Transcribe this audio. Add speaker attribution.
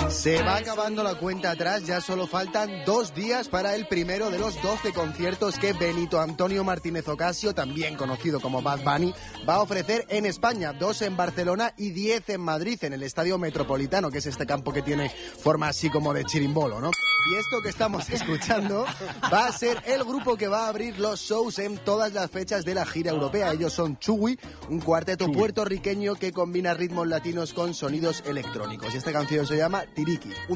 Speaker 1: Se va acabando la cuenta atrás, ya solo faltan 2 días para el primero de los 12 conciertos que Benito Antonio Martínez Ocasio, también conocido como Bad Bunny, va a ofrecer en España, 2 en Barcelona y 10 en Madrid, en el Estadio Metropolitano, que es este campo que tiene forma así como de chirimbolo, ¿no? Y esto que estamos escuchando va a ser el grupo que va a abrir los shows en todas las fechas de la gira europea. Ellos son Chugui, un cuarteto puertorriqueño que combina ritmos latinos con sonidos electrónicos. Y esta canción se llama Tiriki.